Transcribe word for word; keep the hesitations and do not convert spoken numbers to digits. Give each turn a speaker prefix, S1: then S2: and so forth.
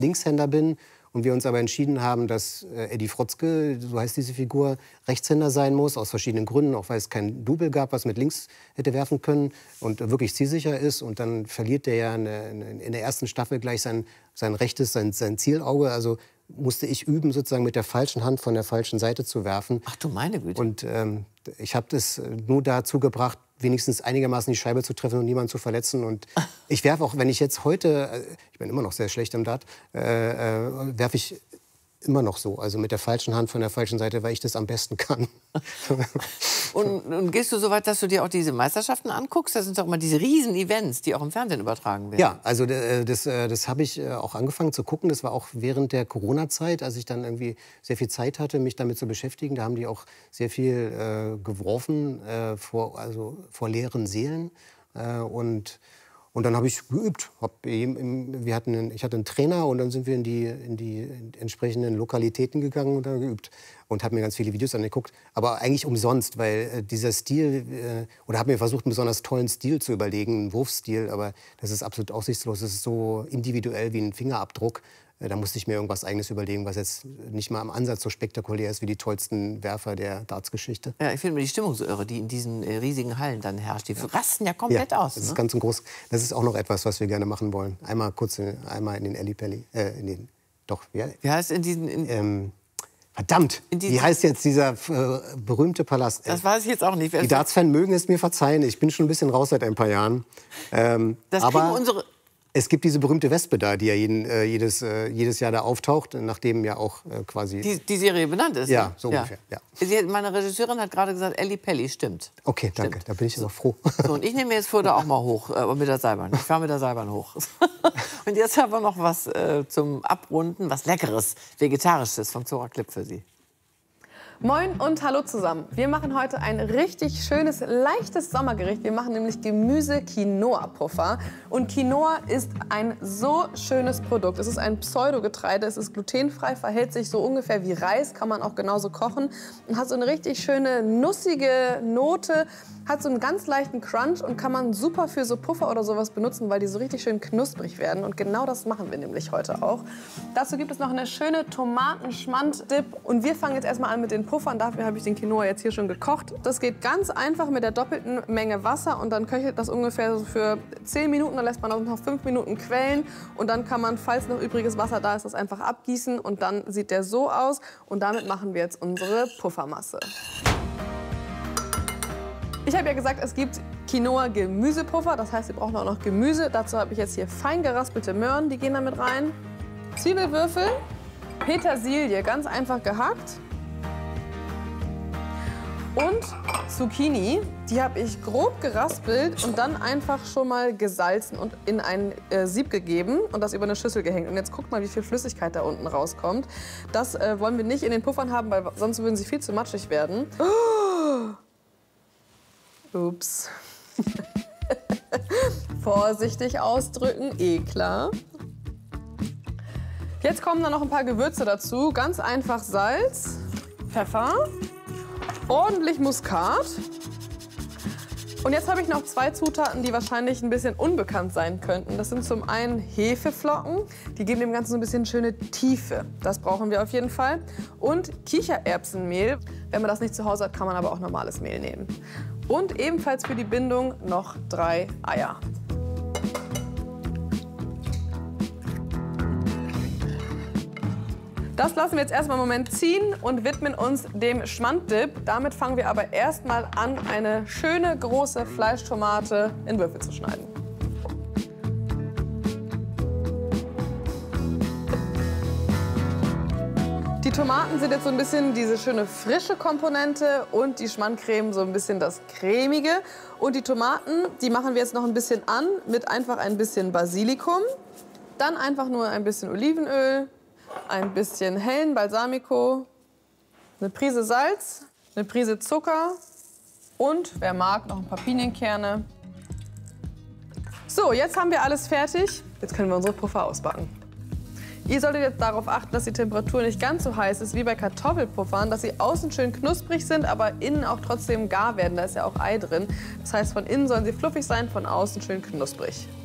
S1: Linkshänder bin und wir uns aber entschieden haben, dass äh, Eddie Frotzke, so heißt diese Figur, Rechtshänder sein muss, aus verschiedenen Gründen, auch weil es kein Double gab, was mit links hätte werfen können und wirklich zielsicher ist. Und dann verliert der ja eine, eine, in der ersten Staffel gleich sein, sein rechtes, sein, sein Zielauge. Also musste ich üben, sozusagen mit der falschen Hand von der falschen Seite zu werfen.
S2: Ach du meine Güte.
S1: Und ähm, ich habe das nur dazu gebracht, wenigstens einigermaßen die Scheibe zu treffen und niemanden zu verletzen. Und ich werfe auch, wenn ich jetzt heute, ich bin immer noch sehr schlecht im Dart, äh, äh, werfe ich immer noch so, also mit der falschen Hand von der falschen Seite, weil ich das am besten kann.
S2: und, und gehst du so weit, dass du dir auch diese Meisterschaften anguckst? Das sind doch immer diese riesen Events, die auch im Fernsehen übertragen werden.
S1: Ja, also das, das habe ich auch angefangen zu gucken. Das war auch während der Corona-Zeit, als ich dann irgendwie sehr viel Zeit hatte, mich damit zu beschäftigen. Da haben die auch sehr viel äh, geworfen äh, vor, also vor leeren Seelen. Äh, und Und dann habe ich geübt. Hab, wir hatten einen, ich hatte einen Trainer und dann sind wir in die, in die entsprechenden Lokalitäten gegangen und da geübt. Und habe mir ganz viele Videos angeguckt. Aber eigentlich umsonst, weil äh, dieser Stil, äh, oder habe mir versucht, einen besonders tollen Stil zu überlegen, einen Wurfstil. Aber das ist absolut aussichtslos. Das ist so individuell wie ein Fingerabdruck. Äh, da musste ich mir irgendwas Eigenes überlegen, was jetzt nicht mal am Ansatz so spektakulär ist wie die tollsten Werfer der Dartsgeschichte.
S2: Ja, ich finde die Stimmung so irre, die in diesen äh, riesigen Hallen dann herrscht. Die rasten ja komplett
S1: ja,
S2: aus.
S1: Das
S2: ne?
S1: ist ganz ein groß. Das ist auch noch etwas, was wir gerne machen wollen. Einmal kurz, in, einmal in den Ellipelli, äh, in den, doch, ja.
S2: Wie heißt in diesen? In
S1: ähm, verdammt,
S2: in diesen,
S1: wie heißt jetzt dieser äh, berühmte Palast?
S2: Das weiß ich jetzt auch nicht.
S1: Die Darts-Fans mögen es mir verzeihen. Ich bin schon ein bisschen raus seit ein paar Jahren. Ähm,
S2: das
S1: aber
S2: unsere
S1: es gibt diese berühmte Wespe da, die ja jeden, äh, jedes, äh, jedes Jahr da auftaucht, nachdem ja auch äh, quasi...
S2: Die, die Serie benannt ist?
S1: Ja, so ja. ungefähr. Ja.
S2: Sie, meine Regisseurin hat gerade gesagt, Ellipelli, stimmt.
S1: Okay, danke,
S2: stimmt.
S1: Da bin ich aber froh.
S2: So, und ich nehme mir jetzt vor, da auch mal hoch, äh, mit der Seilbahn. Ich fahre mit der Seilbahn hoch. Und jetzt haben wir noch was äh, zum Abrunden, was Leckeres, Vegetarisches vom Zora Klipp für Sie.
S3: Moin und hallo zusammen. Wir machen heute ein richtig schönes, leichtes Sommergericht. Wir machen nämlich Gemüse-Quinoa-Puffer. Und Quinoa ist ein so schönes Produkt. Es ist ein Pseudogetreide, es ist glutenfrei, verhält sich so ungefähr wie Reis, kann man auch genauso kochen. Und hat so eine richtig schöne, nussige Note, hat so einen ganz leichten Crunch und kann man super für so Puffer oder sowas benutzen, weil die so richtig schön knusprig werden. Und genau das machen wir nämlich heute auch. Dazu gibt es noch eine schöne Tomatenschmand-Dip. Und wir fangen jetzt erstmal an mit den Puffern. Dafür habe ich den Quinoa jetzt hier schon gekocht. Das geht ganz einfach mit der doppelten Menge Wasser und dann köchelt das ungefähr so für zehn Minuten. Dann lässt man das noch fünf Minuten quellen und dann kann man, falls noch übriges Wasser da ist, das einfach abgießen und dann sieht der so aus. Und damit machen wir jetzt unsere Puffermasse. Ich habe ja gesagt, es gibt Quinoa-Gemüsepuffer, das heißt, wir brauchen auch noch Gemüse. Dazu habe ich jetzt hier fein geraspelte Möhren, die gehen damit rein. Zwiebelwürfel, Petersilie, ganz einfach gehackt. Und Zucchini, die habe ich grob geraspelt und dann einfach schon mal gesalzen und in ein äh, Sieb gegeben und das über eine Schüssel gehängt. Und jetzt guckt mal, wie viel Flüssigkeit da unten rauskommt. Das äh, wollen wir nicht in den Puffern haben, weil sonst würden sie viel zu matschig werden. Oh! Ups. Vorsichtig ausdrücken, eh klar. Jetzt kommen dann noch ein paar Gewürze dazu. Ganz einfach Salz, Pfeffer, ordentlich Muskat. Und jetzt habe ich noch zwei Zutaten, die wahrscheinlich ein bisschen unbekannt sein könnten. Das sind zum einen Hefeflocken. Die geben dem Ganzen so ein bisschen schöne Tiefe. Das brauchen wir auf jeden Fall. Und Kichererbsenmehl. Wenn man das nicht zu Hause hat, kann man aber auch normales Mehl nehmen. Und ebenfalls für die Bindung noch drei Eier. Das lassen wir jetzt erstmal einen Moment ziehen und widmen uns dem Schmanddip. Damit fangen wir aber erstmal an, eine schöne große Fleischtomate in Würfel zu schneiden. Die Tomaten sind jetzt so ein bisschen diese schöne frische Komponente und die Schmandcreme so ein bisschen das cremige. Und die Tomaten, die machen wir jetzt noch ein bisschen an mit einfach ein bisschen Basilikum. Dann einfach nur ein bisschen Olivenöl, ein bisschen hellen Balsamico, eine Prise Salz, eine Prise Zucker und, wer mag, noch ein paar Pinienkerne. So, jetzt haben wir alles fertig. Jetzt können wir unsere Puffer ausbacken. Ihr solltet jetzt darauf achten, dass die Temperatur nicht ganz so heiß ist wie bei Kartoffelpuffern, dass sie außen schön knusprig sind, aber innen auch trotzdem gar werden. Da ist ja auch Ei drin. Das heißt, von innen sollen sie fluffig sein, von außen schön knusprig.